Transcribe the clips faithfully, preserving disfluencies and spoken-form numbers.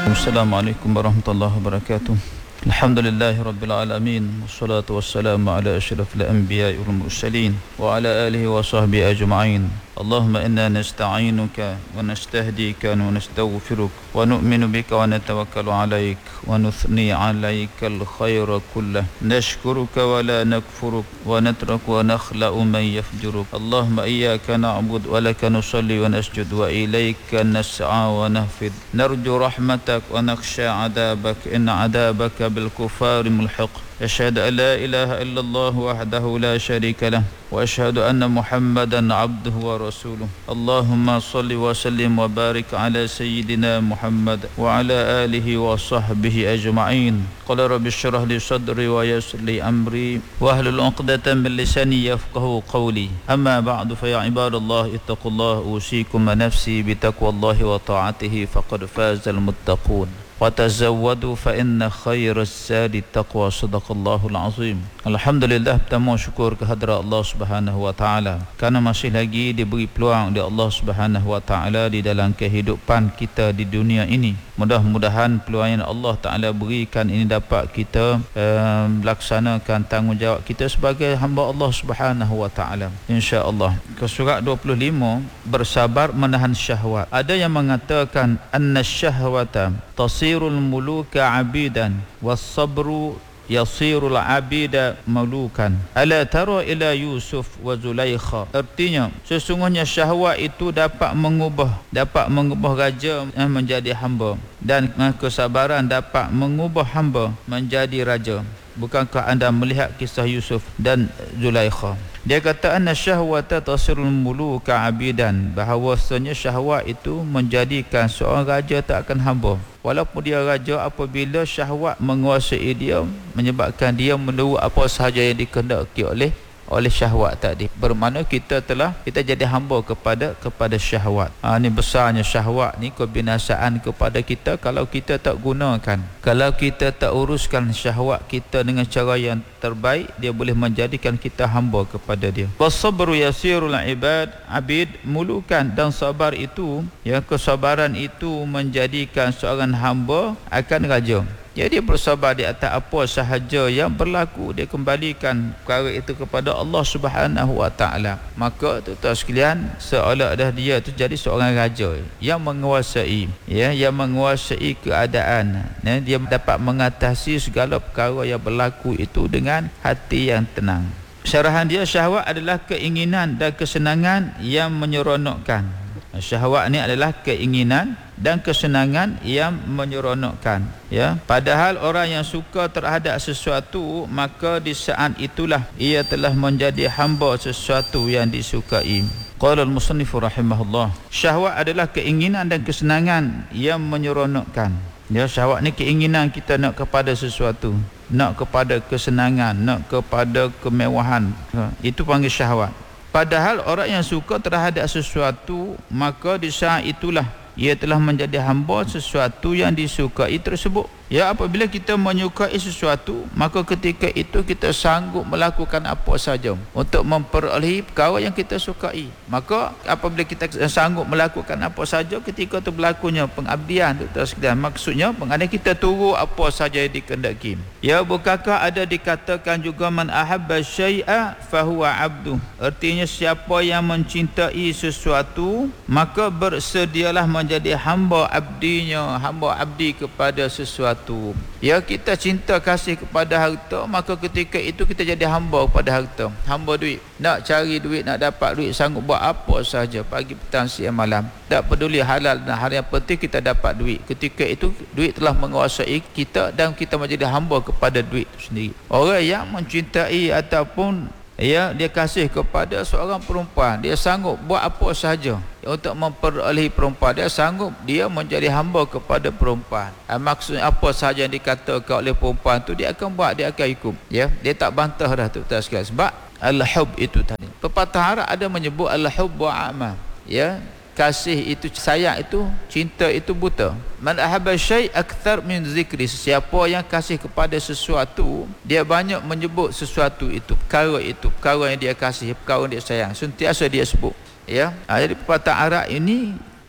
Assalamualaikum warahmatullahi wabarakatuh. Alhamdulillahi rabbil alamin, wassalatu wassalamu ala asyrafil anbiya'i wal mursalin wa ala alihi wa sahbihi ajma'in. Allahumma inna nasta'inuka wa nastahdika wa nastaghfiruk wa nu'minu bika wa natawakkalu 'alaik wa nuthni 'alaika al-khaira kullah. Nashkuruka wa la nakfuruk wa natruku wa nakhla'u man yafjuruk. Allahumma iyyaka na'budu wa laka nusalli wa nasjud wa ilayka nas'a wa nahfid. Narju rahmatak wa nakhsha 'adabak inna 'adabaka bil kufari mulhiq. Asyhadu an la ilaha illallah wahdahu la syarika lah wa asyhadu anna Muhammadan abduhu wa rasuluh. Allahumma salli wa sallim wa barik ala sayyidina Muhammad wa ala alihi wa sahbihi ajma'in. Qala rabbi syrah li sadri wa yassir li amri wa hlul 'uqdatam min lisani yafqahu qawli. Amma ba'du, fa ya ibadallah ittaqullaha usikum wa nafsi bi taqwallahi wa ta'atihi faqad fazal muttaqun. Wa tazawwadu fa inna khairaz zadi taqwa. Sadaqallahul azim. Alhamdulillah, pertama syukur kehadrat Allah Subhanahu wa taala kerana masih lagi diberi peluang oleh Allah Subhanahu wa taala di dalam kehidupan kita di dunia ini. Mudah-mudahan peluang yang Allah taala berikan ini dapat kita uh, melaksanakan tanggungjawab kita sebagai hamba Allah Subhanahu wa taala, insya-Allah. Ke surat dua puluh lima, bersabar menahan syahwat. Ada yang mengatakan anna syahwata tasirul muluka abidan was sabru yasirul abida malukan. Ala tara ila Yusuf wa Zulaikha. Artinya, sesungguhnya syahwat itu dapat mengubah dapat mengubah raja menjadi hamba, dan kesabaran dapat mengubah hamba menjadi raja. Bukankah anda melihat kisah Yusuf dan Zulaikha? Dia kata anna syahwata tasirul muluka abidan, bahawasanya syahwat itu menjadikan seorang raja tak akan hamba. Walaupun dia raja, apabila syahwat menguasai dia, menyebabkan dia menurut apa sahaja yang dikehendaki oleh oleh syahwat tadi, bermakna kita telah kita jadi hamba kepada kepada syahwat. Ha, ni besarnya syahwat ni, kebinasaan kepada kita kalau kita tak gunakan. Kalau kita tak uruskan syahwat kita dengan cara yang terbaik, dia boleh menjadikan kita hamba kepada dia. Wasabru yasirul ibad abid mulukan, dan sabar itu, ya, kesabaran itu menjadikan seorang hamba akan raja. Ya, dia bersabar di atas apa sahaja yang berlaku, dia kembalikan perkara itu kepada Allah Subhanahu wa taala. Maka tuan-tuan sekalian, seolah dah dia tu jadi seorang raja yang menguasai, ya, yang menguasai keadaan. Ya, dia dapat mengatasi segala perkara yang berlaku itu dengan hati yang tenang. Syarahan dia, syahwat adalah keinginan dan kesenangan yang menyeronokkan. Syahwat ni adalah keinginan dan kesenangan yang menyeronokkan, ya. Padahal orang yang suka terhadap sesuatu, maka di saat itulah ia telah menjadi hamba sesuatu yang disukai. Qala al-musannif rahimahullah, syahwat adalah keinginan dan kesenangan yang menyeronokkan. Ya, syahwat ni keinginan kita nak kepada sesuatu, nak kepada kesenangan, nak kepada kemewahan, itu panggil syahwat. Padahal orang yang suka terhadap sesuatu, maka di saat itulah ia telah menjadi hamba sesuatu yang disukai tersebut. Ya, apabila kita menyukai sesuatu, maka ketika itu kita sanggup melakukan apa saja untuk memperolehi perkara yang kita sukai. Maka apabila kita sanggup melakukan apa saja, ketika itu berlakunya pengabdian, tuan-tuan sekalian. Maksudnya pengabdian kita turut apa saja yang dikehendaki. Ya, bukankah ada dikatakan juga man ahabba syai'a fahuwa abdu. Artinya, siapa yang mencintai sesuatu, maka bersedialah menjadi hamba abdinya, hamba abdi kepada sesuatu. Ya, kita cinta kasih kepada harta, maka ketika itu kita jadi hamba kepada harta. Hamba duit, nak cari duit, nak dapat duit, sanggup buat apa saja, pagi, petang, siang, malam. Tak peduli halal dan haram, yang penting kita dapat duit. Ketika itu duit telah menguasai kita dan kita menjadi hamba kepada duit itu sendiri. Orang yang mencintai ataupun, ya, dia kasih kepada seorang perempuan, dia sanggup buat apa sahaja untuk memperolehi perempuan. Dia sanggup, dia menjadi hamba kepada perempuan. Ha, maksudnya apa sahaja yang dikatakan oleh perempuan tu, dia akan buat, dia akan ikut. Ya, dia tak bantah dah, tuan-tuan sekalian. Sebab al-hub itu tadi, pepatah Arab ada menyebut al-hub wa'ama. Ya, kasih itu, sayang itu, cinta itu buta. Man ahabba syai' akthar min zikri. Siapa yang kasih kepada sesuatu, dia banyak menyebut sesuatu itu, perkara itu, perkara yang dia kasih, perkara yang dia sayang, sentiasa dia sebut. Ya, ha, jadi pepatah Arab ini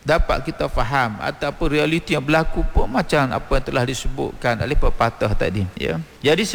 dapat kita faham ataupun realiti yang berlaku pun macam apa yang telah disebutkan oleh pepatah tadi, ya. Jadi